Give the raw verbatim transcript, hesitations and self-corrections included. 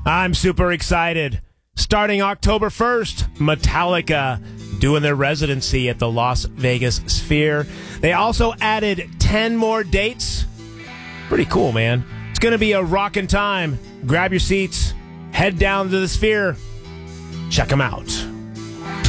I'm super excited. Starting October first, Metallica doing their residency at the Las Vegas Sphere. They also added ten more dates. Pretty cool, man. It's going to be a rockin' time. Grab your seats, head down to the Sphere, check them out.